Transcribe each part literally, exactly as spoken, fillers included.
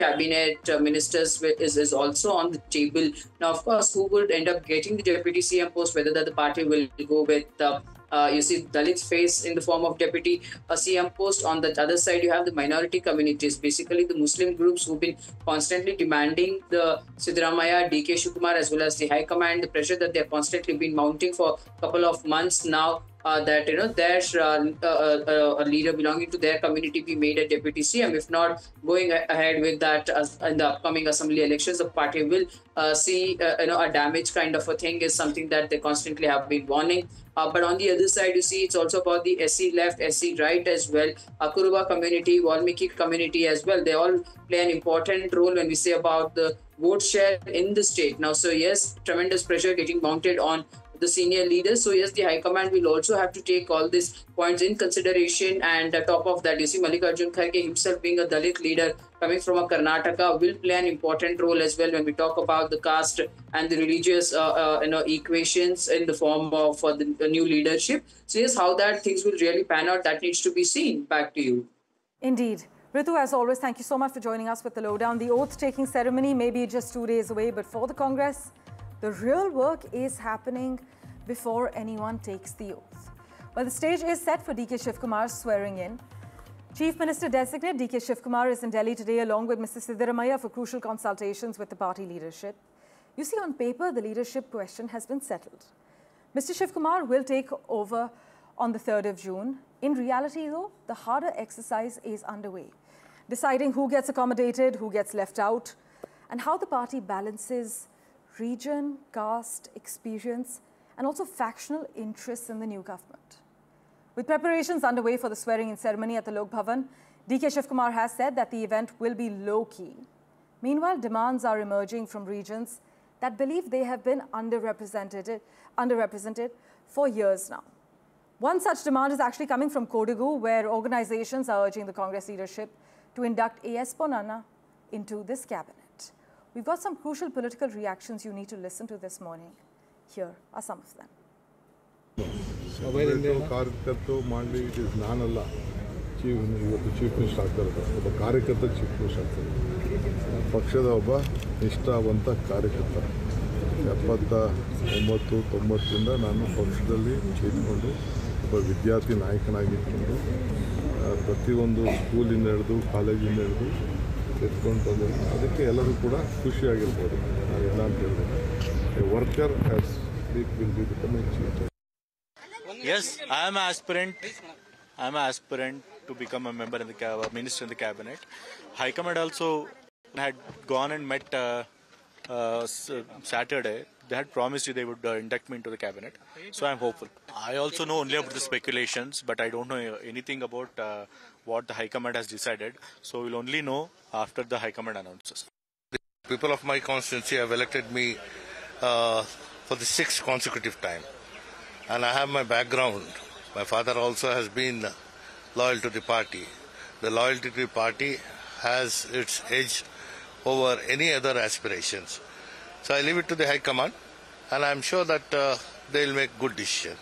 cabinet uh, ministers is, is also on the table. Now, of course, who would end up getting the deputy C M post, whether that the party will go with, uh, uh, you see, Dalits face in the form of deputy uh, C M post. On the other side, you have the minority communities, basically the Muslim groups who've been constantly demanding the Siddaramaiah, D K Shivakumar, as well as the High Command, the pressure that they've constantly been mounting for a couple of months now. Uh, that you know there's uh, uh, uh, a leader belonging to their community be made a deputy C M. If not, going ahead with that uh, in the upcoming assembly elections, the party will uh, see uh, you know a damage kind of a thing is something that they constantly have been warning. Uh, but on the other side, you see, it's also about the S C left, S C right as well, uh, Kuruba community, Valmiki community as well. They all play an important role when we say about the vote share in the state. Now, so yes, tremendous pressure getting mounted on the senior leaders. So yes, the High Command will also have to take all these points in consideration. And on top of that, you see, Mallikarjun Kharge himself being a Dalit leader coming from a Karnataka will play an important role as well when we talk about the caste and the religious uh, uh, you know equations in the form of uh, the, the new leadership. So yes, how that things will really pan out, that needs to be seen. Back to you. Indeed. Ritu, as always, thank you so much for joining us with the lowdown. The oath-taking ceremony may be just two days away, but for the Congress, the real work is happening before anyone takes the oath. Well, the stage is set for D K Shivakumar's swearing in. Chief Minister Designate D K Shivakumar is in Delhi today along with Mister Siddaramaiah for crucial consultations with the party leadership. You see, on paper, the leadership question has been settled. Mister Shivakumar will take over on the third of June. In reality, though, the harder exercise is underway, deciding who gets accommodated, who gets left out, and how the party balances region, caste, experience, and also factional interests in the new government. With preparations underway for the swearing-in ceremony at the Lok Bhavan, D K Shivakumar has said that the event will be low-key. Meanwhile, demands are emerging from regions that believe they have been underrepresented, underrepresented for years now. One such demand is actually coming from Kodagu, where organizations are urging the Congress leadership to induct A S Ponnanna into this cabinet. We've got some crucial political reactions you need to listen to this morning. Here are some of them. ಕಾರ್ಯಕರ್ತರು ಮಾಡಲಿ it is ನಾನಲ್ಲ chief ಇವತ್ತು chief minister ಆಗ್ತಾರೆ ಒಬ್ಬ ಕಾರ್ಯಕರ್ತ chief minister ಆಗ್ತಾರೆ ಪಕ್ಷದ ಒಬ್ಬ ನಿಷ್ಠಾವಂತ ಕಾರ್ಯಕರ್ತ ಎಪ್ಪತ್ತ ಒಂಬತ್ತು ತೊಂಬತ್ತರಿಂದ ನಾನು ಪಕ್ಷದಲ್ಲಿ ಇದ್ಕೊಂಡು ಒಬ್ಬ ವಿದ್ಯಾರ್ಥಿ ನಾಯಕನಾಗಿದ್ಕೊಂಡು ಪ್ರತಿಯೊಂದು ಸ್ಕೂಲಿಂದ ಹಿಡಿದು ಕಾಲೇಜಿಂದ ಹಿಡಿದು ಎತ್ಕೊಂಡು ಬಂದಿದ್ದು ಅದಕ್ಕೆ ಎಲ್ಲರೂ ಕೂಡ ಖುಷಿಯಾಗಿರ್ಬೋದು ನಾವೆಲ್ಲ ಅಂತ ಹೇಳಿದ್ರೆ A worker has will be become A chief. Yes, I am an aspirant. I am an aspirant to become a member in the uh, minister in the cabinet. High Command also had gone and met uh, uh, Saturday. They had promised you they would uh, induct me into the cabinet. So I am hopeful. I also know only about the speculations, but I don't know anything about uh, what the High Command has decided. So we'll only know after the High Command announces. The people of my constituency have elected me uh, for the sixth consecutive time. And I have my background. My father also has been loyal to the party. The loyalty to the party has its edge over any other aspirations. So I leave it to the High Command, and I am sure that uh, they will make good decisions.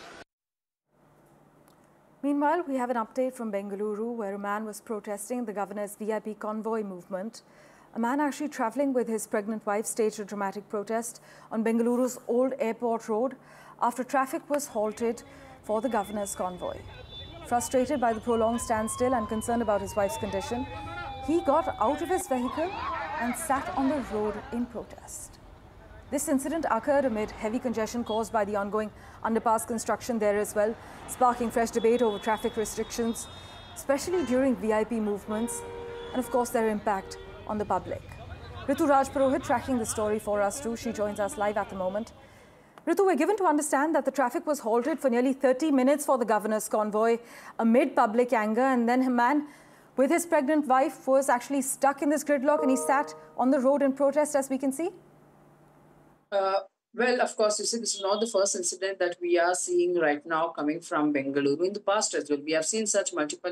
Meanwhile, we have an update from Bengaluru, where a man was protesting the governor's V I P convoy movement. A man actually travelling with his pregnant wife staged a dramatic protest on Bengaluru's Old Airport Road after traffic was halted for the governor's convoy. Frustrated by the prolonged standstill and concerned about his wife's condition, he got out of his vehicle and sat on the road in protest. This incident occurred amid heavy congestion caused by the ongoing underpass construction there as well, sparking fresh debate over traffic restrictions, especially during V I P movements, and of course their impact on the public. Ritu Raj Purohit tracking the story for us too. She joins us live at the moment. Ritu, we're given to understand that the traffic was halted for nearly thirty minutes for the governor's convoy amid public anger, and then a man with his pregnant wife was actually stuck in this gridlock and he sat on the road in protest, as we can see. Uh, well, of course, you see, this is not the first incident that we are seeing right now coming from Bengaluru. In the past as well, we have seen such multiple.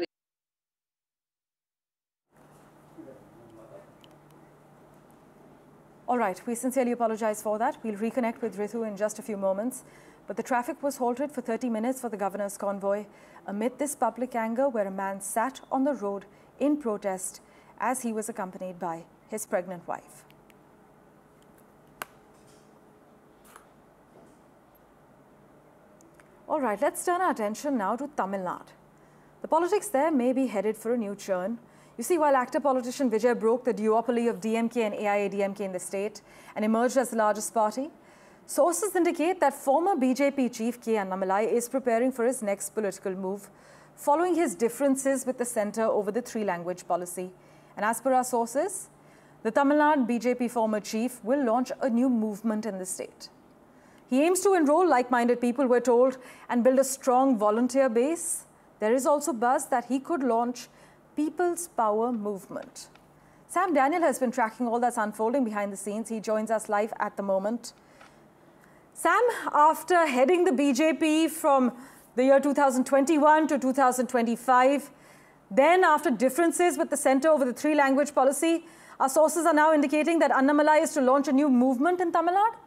All right, we sincerely apologize for that. We'll reconnect with Ritu in just a few moments. But the traffic was halted for thirty minutes for the governor's convoy amid this public anger, where a man sat on the road in protest as he was accompanied by his pregnant wife. All right, let's turn our attention now to Tamil Nadu. The politics there may be headed for a new churn. You see, while actor politician Vijay broke the duopoly of D M K and A I A D M K in the state and emerged as the largest party, sources indicate that former B J P chief K. Annamalai is preparing for his next political move, following his differences with the centre over the three-language policy. And as per our sources, the Tamil Nadu B J P former chief will launch a new movement in the state. He aims to enroll like-minded people, we're told, and build a strong volunteer base. There is also buzz that he could launch People's Power Movement. Sam Daniel has been tracking all that's unfolding behind the scenes. He joins us live at the moment. Sam, after heading the B J P from the year two thousand twenty-one to two thousand twenty-five, then after differences with the centre over the three-language policy, our sources are now indicating that Annamalai is to launch a new movement in Tamil Nadu?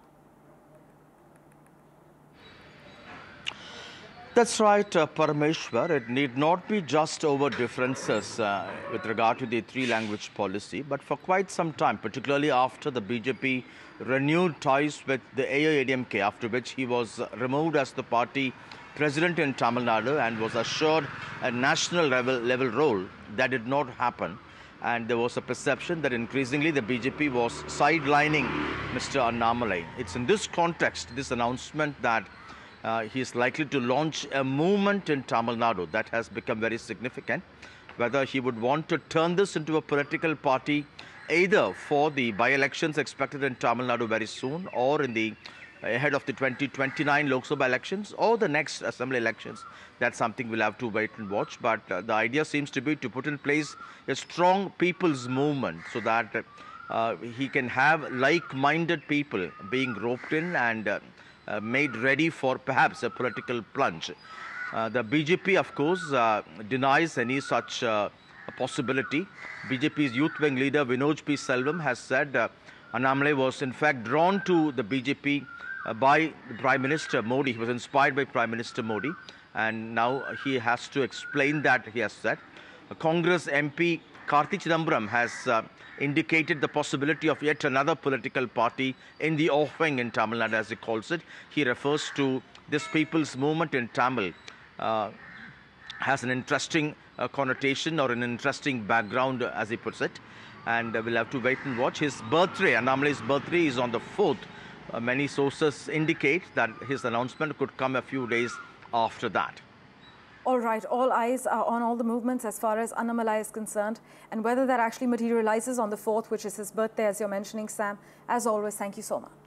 That's right, uh, Parameshwar. It need not be just over differences uh, with regard to the three-language policy, but for quite some time, particularly after the B J P renewed ties with the A I A D M K, after which he was removed as the party president in Tamil Nadu and was assured a national level, level role. That did not happen. And there was a perception that increasingly the B J P was sidelining Mister Annamalai. It's in this context, this announcement, that Uh, he is likely to launch a movement in Tamil Nadu that has become very significant. Whether he would want to turn this into a political party either for the by-elections expected in Tamil Nadu very soon, or in the ahead of the twenty twenty-nine Lok Sabha elections or the next assembly elections, that's something we'll have to wait and watch. But uh, the idea seems to be to put in place a strong people's movement so that uh, he can have like-minded people being roped in and uh, Uh, made ready for perhaps a political plunge. Uh, the B J P, of course, uh, denies any such uh, possibility. B J P's youth wing leader Vinod P. Selvam has said uh, Annamalai was in fact drawn to the B J P uh, by Prime Minister Modi. He was inspired by Prime Minister Modi, and now he has to explain that, he has said. Uh, Congress M P Karthi Chidambaram has uh, indicated the possibility of yet another political party in the offing in Tamil Nadu, as he calls it. He refers to this people's movement in Tamil, uh, has an interesting uh, connotation or an interesting background, uh, as he puts it. And uh, we'll have to wait and watch. His birthday, Annamalai's birthday, is on the fourth. Uh, many sources indicate that his announcement could come a few days after that. All right, all eyes are on all the movements as far as Annamalai is concerned, and whether that actually materializes on the fourth, which is his birthday, as you're mentioning, Sam. As always, thank you so much.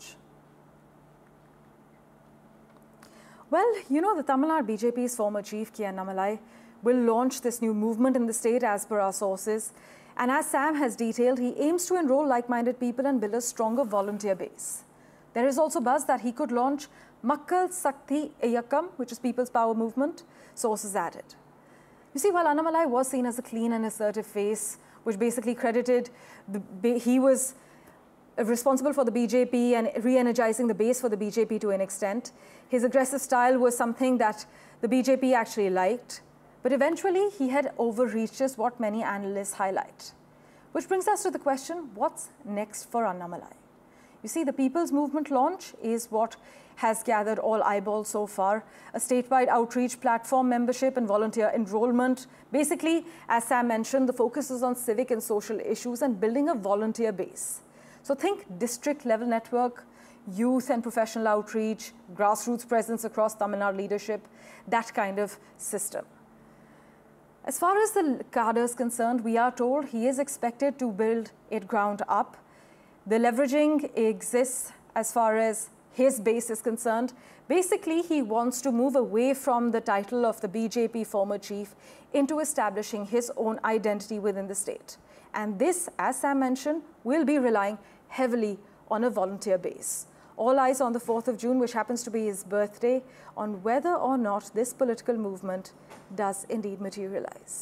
Well, you know, the Tamil Nadu B J P's former chief, K. Annamalai, will launch this new movement in the state as per our sources. And as Sam has detailed, he aims to enroll like-minded people and build a stronger volunteer base. There is also buzz that he could launch Makkal Sakti Iyakkam, which is People's Power Movement, sources added. You see, while Annamalai was seen as a clean and assertive face, which basically credited, the, he was responsible for the B J P and re-energizing the base for the B J P to an extent. His aggressive style was something that the B J P actually liked, but eventually he had overreached, is what many analysts highlight. Which brings us to the question, what's next for Annamalai? You see, the People's Movement launch is what has gathered all eyeballs so far. A statewide outreach platform, membership and volunteer enrollment. Basically, as Sam mentioned, the focus is on civic and social issues and building a volunteer base. So think district level network, youth and professional outreach, grassroots presence across Tamil Nadu leadership, that kind of system. As far as the cadre is concerned, we are told he is expected to build it ground up. The leveraging exists as far as his base is concerned. Basically, he wants to move away from the title of the B J P former chief into establishing his own identity within the state. And this, as Sam mentioned, will be relying heavily on a volunteer base. All eyes on the fourth of June, which happens to be his birthday, on whether or not this political movement does indeed materialize.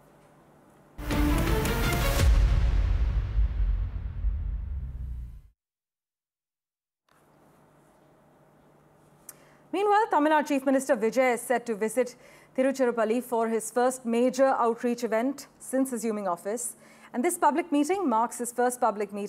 Meanwhile, Tamil Nadu Chief Minister Vijay is set to visit Tiruchirappalli for his first major outreach event since assuming office. And this public meeting marks his first public meeting